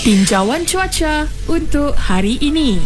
Tinjauan cuaca untuk hari ini.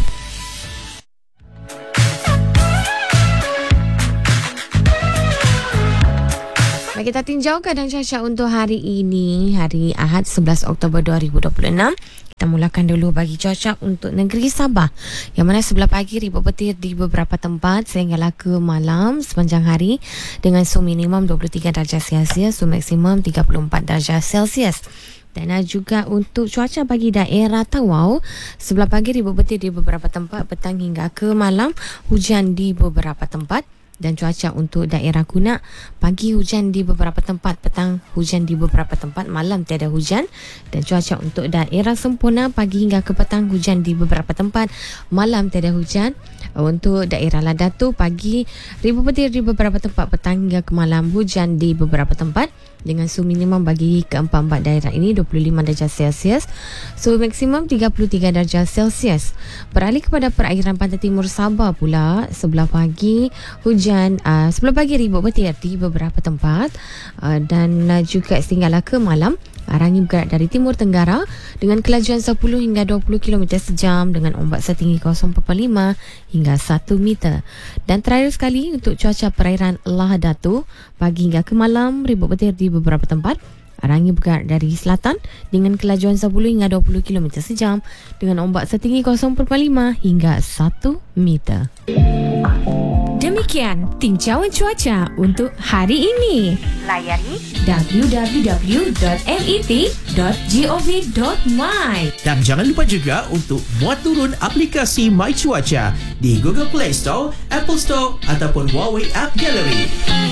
Baik, kita tinjau keadaan cuaca untuk hari ini, hari Ahad 11 Oktober 2026. Kita mulakan dulu bagi cuaca untuk negeri Sabah, yang mana sebelah pagi ribut petir di beberapa tempat sehinggalah ke malam sepanjang hari dengan suhu minimum 23 darjah Celsius, suhu maksimum 34 darjah Celsius. Dan juga untuk cuaca bagi daerah Tawau, sebelah pagi ribut petir di beberapa tempat, petang hingga ke malam hujan di beberapa tempat. Dan cuaca untuk daerah Kunak, pagi hujan di beberapa tempat, petang hujan di beberapa tempat, malam tiada hujan. Dan cuaca untuk daerah Sempurna, pagi hingga ke petang hujan di beberapa tempat, malam tiada hujan. Untuk daerah Ladatu, pagi ribut petir di beberapa tempat, petang hingga ke malam hujan di beberapa tempat. Dengan suhu minimum bagi keempat-empat daerah ini 25 darjah Celsius, suhu maksimum 33 darjah Celsius. Beralih kepada perairan pantai timur Sabah pula, sebelah pagi hujan, sebelah pagi ribut petir di beberapa tempat, dan juga sehinggalah ke malam angin bergerak dari timur tenggara dengan kelajuan 10 hingga 20 km sejam dengan ombak setinggi 0.45 hingga 1 meter. Dan terakhir sekali untuk cuaca perairan Lahadatu, pagi hingga ke malam ribut petir di beberapa tempat, angin bergerak dari selatan dengan kelajuan 10 hingga 20 km sejam dengan ombak setinggi 0.45 hingga 1 meter. Demikian tinjauan cuaca untuk hari ini. Layari www.met.gov.my. Dan jangan lupa juga untuk muat turun aplikasi My Cuaca di Google Play Store, Apple Store ataupun Huawei App Gallery.